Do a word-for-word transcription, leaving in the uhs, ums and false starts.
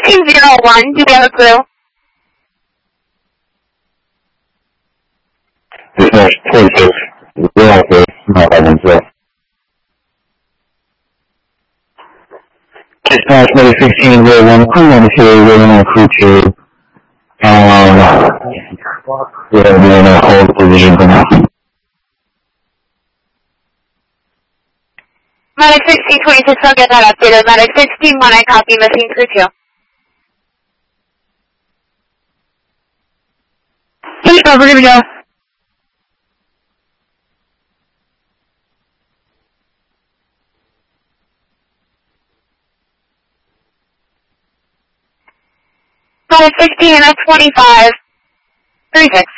sixteen zero one, do we have a clue? Dispatch twenty-six, we're out there, not by themselves. Dispatch number sixteen zero one, crew number two, we're on crew two. Um, we're going to be in a hold position for now. Medic sixteen twenty-six, I'll get that updated. Medic sixteen one, I copy, missing crew two. Hey, we're good to go. Medic sixteen, that's twenty-five. thirty-six.